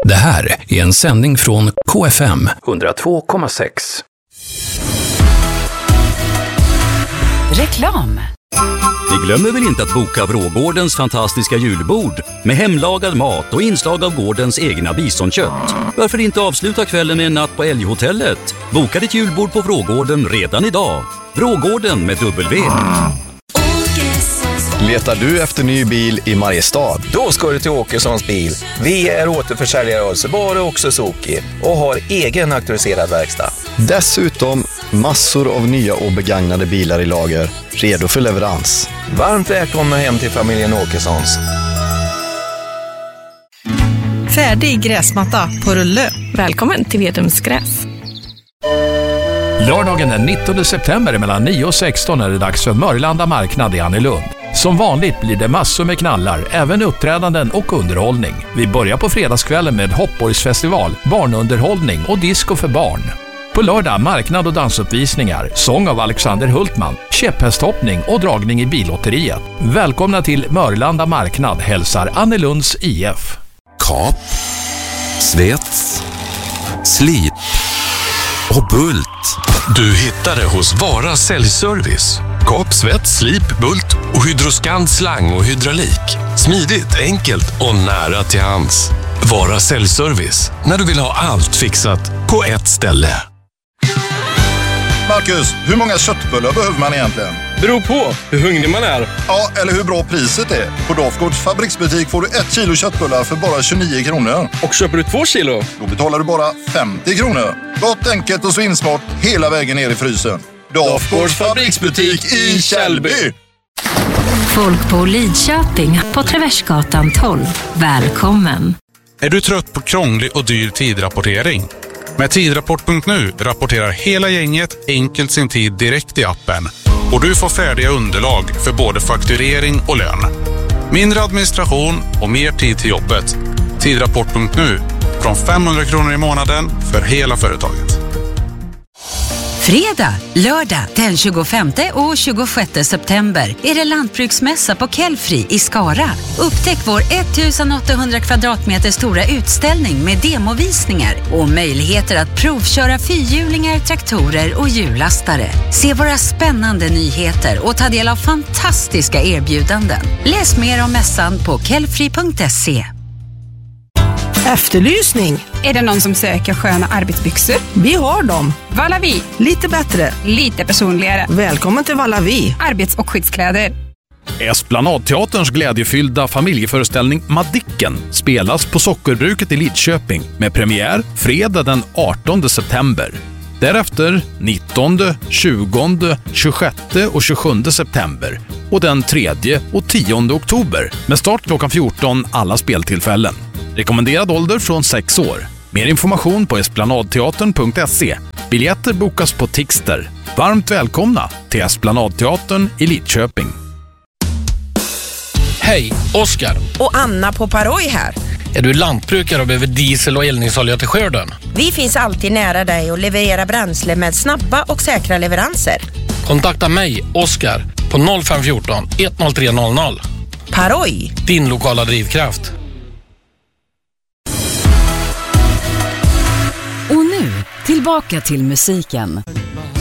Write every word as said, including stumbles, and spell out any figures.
Det här är en sändning från K F M hundratvå komma sex. Reklam. Vi glömmer väl inte att boka Vrågårdens fantastiska julbord med hemlagad mat och inslag av gårdens egna bisonkött. Varför inte avsluta kvällen med en natt på Älghotellet? Boka ditt julbord på Vrågården redan idag. Vrågården med W. Letar du efter ny bil i Mariestad? Då ska du till Åkessons bil. Vi är återförsäljare av Subaru och Suzuki och har egen auktoriserad verkstad. Dessutom massor av nya och begagnade bilar i lager, redo för leverans. Varmt välkomna hem till familjen Åkessons. Färdig gräsmatta på rulle. Välkommen till Vedums gräs. Lördagen den nittonde september mellan nio och sexton är det dags för Mörlanda marknad i Annelund. Som vanligt blir det massor med knallar, även uppträdanden och underhållning. Vi börjar på fredagskvällen med Hoppborgsfestival, barnunderhållning och disco för barn. På lördag marknad och dansuppvisningar, sång av Alexander Hultman, käpphästhoppning och dragning i billotteriet. Välkomna till Mörlanda marknad, hälsar Annelunds I F. Kap, svets, slip och bult. Du hittar det hos Vara Säljservice. Kap, svets, slip, bult och Hydroskan slang och hydraulik. Smidigt, enkelt och nära till hands. Vara Säljservice. När du vill ha allt fixat på ett ställe. Marcus, hur många köttbullar behöver man egentligen? Beror på hur hungrig man är. Ja, eller hur bra priset är. På Dafgårds fabriksbutik får du ett kilo köttbullar för bara tjugonio kronor. Och köper du två kilo? Då betalar du bara femtio kronor. Gott, enkelt och svinsmart hela vägen ner i frysen. Dafgårds fabriksbutik i Källby. Folk på Lidköping på Traversgatan tolv. Välkommen. Är du trött på krånglig och dyr tidrapportering? Med tidrapport punkt nu rapporterar hela gänget enkelt sin tid direkt i appen. Och du får färdiga underlag för både fakturering och lön. Mindre administration och mer tid till jobbet. Tidrapport punkt nu. Från femhundra kronor i månaden för hela företaget. Fredag, lördag den tjugofemte och tjugosjätte september är det lantbruksmässa på Kellfri i Skara. Upptäck vår ettusenåttahundra kvadratmeter stora utställning med demovisningar och möjligheter att provköra fyrhjulingar, traktorer och hjullastare. Se våra spännande nyheter och ta del av fantastiska erbjudanden. Läs mer om mässan på kellfri punkt se. Efterlysning. Är det någon som söker sköna arbetsbyxor? Vi har dem. Valavi. Lite bättre. Lite personligare. Välkommen till Valavi. Arbets- och skyddskläder. Esplanadteaterns glädjefyllda familjeföreställning Madicken spelas på Sockerbruket i Lidköping med premiär fredag den artonde september. Därefter nittonde, tjugonde, tjugosjätte och tjugosjunde september och den tredje och tionde oktober med start klockan fjorton alla speltillfällen. Rekommenderad ålder från sex år. Mer information på esplanadteatern punkt se. Biljetter bokas på Tixter. Varmt välkomna till Esplanadteatern i Lidköping. Hej, Oskar. Och Anna på Paroj här. Är du lantbrukare och behöver diesel och eldningsolja till skörden? Vi finns alltid nära dig och levererar bränsle med snabba och säkra leveranser. Kontakta mig, Oskar, på noll fem ett fyra ett noll tre noll noll. Paroj. Din lokala drivkraft. Och nu, tillbaka till musiken.